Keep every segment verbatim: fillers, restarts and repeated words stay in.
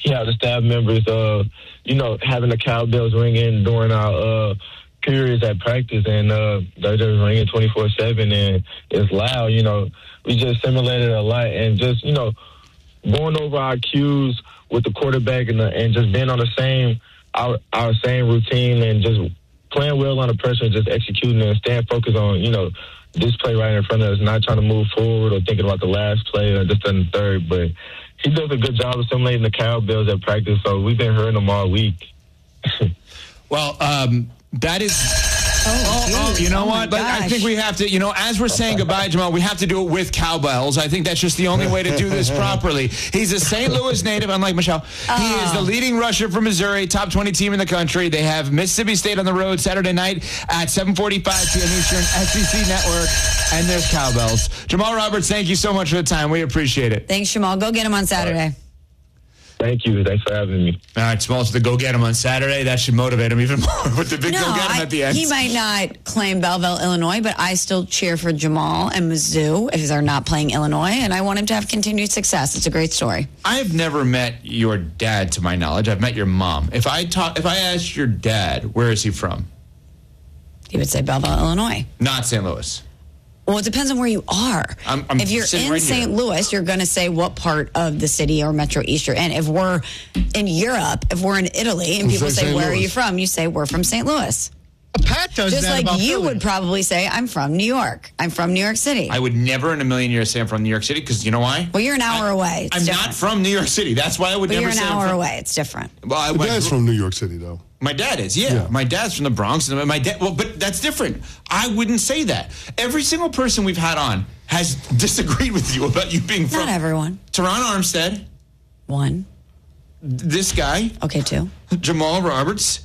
you have the staff members, uh, you know, having the cowbells ringing during our uh, periods at practice, and uh, they're just ringing twenty-four seven, and it's loud. You know, we just simulated a lot, and just, you know, going over our cues with the quarterback and, the, and just being on the same our, our same routine and just playing well under pressure and just executing and staying focused on, you know, this play right in front of us, not trying to move forward or thinking about the last play or just in the third. But he does a good job of simulating the cowbells at practice, so we've been hearing them all week. Well, um, that is... Oh, oh, you know oh what? But I think we have to, you know, as we're saying goodbye, Jamal, we have to do it with cowbells. I think that's just the only way to do this properly. He's a Saint Louis native, unlike Michelle. Oh. He is the leading rusher for Missouri, top twenty team in the country. They have Mississippi State on the road Saturday night at seven forty-five p.m. Eastern, S E C Network, and there's cowbells. Jamal Roberts, thank you so much for the time. We appreciate it. Thanks, Jamal. Go get him on Saturday. Thank you. Thanks for having me. All right, Smalls, to go get him on Saturday. That should motivate him even more with the big no, go get him I, at the end. He might not claim Belleville, Illinois, but I still cheer for Jamal and Mizzou if they're not playing Illinois, and I want him to have continued success. It's a great story. I have never met your dad, to my knowledge. I've met your mom. If I talk, if I asked your dad, where is he from? He would say Belleville, Illinois. Not Saint Louis. Well, it depends on where you are. I'm, I'm if you're in right Saint Louis, you're going to say what part of the city or Metro East you're in. If we're in Europe, if we're in Italy, and people say, where are you from? You say, we're from Saint Louis. Pat does Just that like about you Philly. would probably say, I'm from New York. I'm from New York City. I would never in a million years say I'm from New York City, because you know why? Well, you're an hour I, away. It's I'm different. not from New York City. That's why I would but never you're an say hour I'm from, away. It's different. Well, I, My dad's from New York City, though. My dad is, yeah. yeah. My dad's from the Bronx. And my dad, well, but that's different. I wouldn't say that. Every single person we've had on has disagreed with you about you being from... Not everyone. Teron Armstead. One. This guy. Okay, two. Jamal Roberts.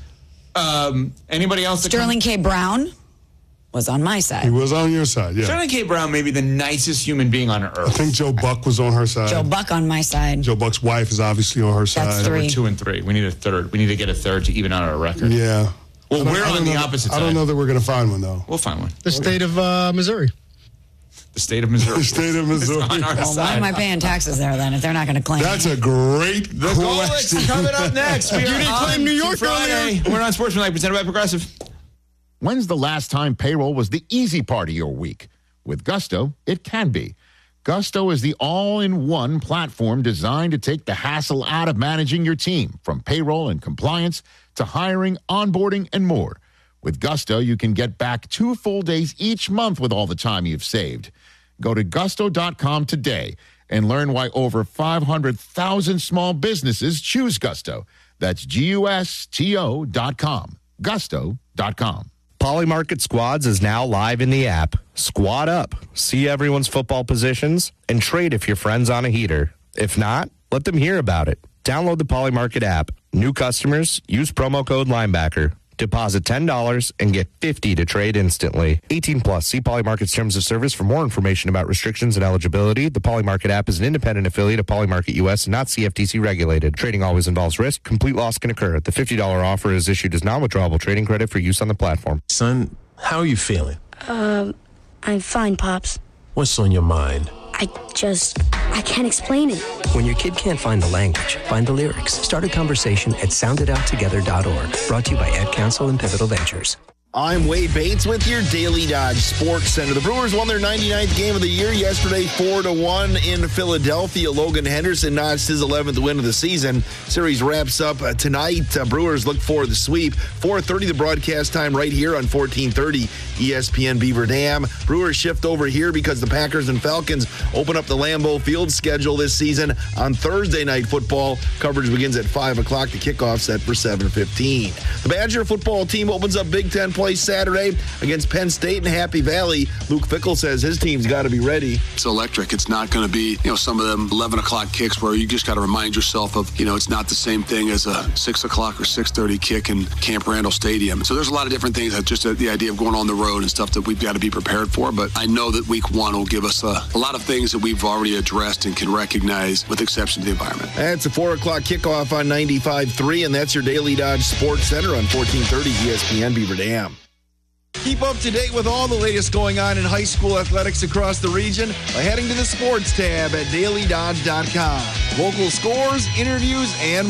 Um, anybody else? Sterling K. Brown was on my side. He was on your side, yeah. Sterling K. Brown may be the nicest human being on earth. I think Joe Buck was on her side. Joe Buck on my side. Joe Buck's wife is obviously on her side. That's three. We're two and three. We need a third. We need to get a third to even out our record. Yeah. Well, we're on the that, opposite I side. I don't know that we're going to find one, though. We'll find one. The state of uh, Missouri. The state of Missouri. The state of Missouri. on our well, side. why am I paying taxes there, then, if they're not going to claim That's it? a great the question. Golics coming up next. We you are didn't on claim New York Friday. earlier. We're on Sportsmanlike, presented by Progressive. When's the last time payroll was the easy part of your week? With Gusto, it can be. Gusto is the all-in-one platform designed to take the hassle out of managing your team, from payroll and compliance to hiring, onboarding, and more. With Gusto, you can get back two full days each month with all the time you've saved. Go to gusto dot com today and learn why over five hundred thousand small businesses choose Gusto. That's G U S T O dot com. gusto dot com. Polymarket Squads is now live in the app. Squad up, see everyone's football positions, and trade if your friend's on a heater. If not, let them hear about it. Download the Polymarket app. New customers, use promo code Linebacker. Deposit ten dollars and get fifty dollars to trade instantly. eighteen plus. See Polymarket's terms of service for more information about restrictions and eligibility. The Polymarket app is an independent affiliate of Polymarket U S and not C F T C regulated. Trading always involves risk. Complete loss can occur. The fifty dollars offer is issued as non-withdrawable trading credit for use on the platform. Son, how are you feeling? Um, I'm fine, Pops. What's on your mind? I just, I can't explain it. When your kid can't find the language, find the lyrics. Start a conversation at sound it out together dot org. Brought to you by Ad Council and Pivotal Ventures. I'm Wade Bates with your Daily Dodge Sports Center. The Brewers won their ninety-ninth game of the year yesterday, four to one in Philadelphia. Logan Henderson notched his eleventh win of the season. Series wraps up uh, tonight. Uh, Brewers look for the sweep. four thirty the broadcast time right here on fourteen thirty E S P N Beaver Dam. Brewers shift over here because the Packers and Falcons open up the Lambeau Field schedule this season on Thursday Night Football. Coverage begins at five o'clock. The kickoff set for seven fifteen. The Badger football team opens up Big Ten play Saturday against Penn State and Happy Valley. Luke Fickell says his team's got to be ready. It's electric. It's not going to be, you know, some of them eleven o'clock kicks where you just got to remind yourself of, you know, it's not the same thing as a six o'clock or six thirty kick in Camp Randall Stadium. So there's a lot of different things, that just the idea of going on the road and stuff that we've got to be prepared for. But I know that week one will give us a, a lot of things that we've already addressed and can recognize, with the exception of the environment. That's a four o'clock kickoff on ninety-five point three, and that's your Daily Dodge Sports Center on fourteen thirty E S P N Beaver Dam. Keep up to date with all the latest going on in high school athletics across the region by heading to the sports tab at daily dodge dot com. Local scores, interviews, and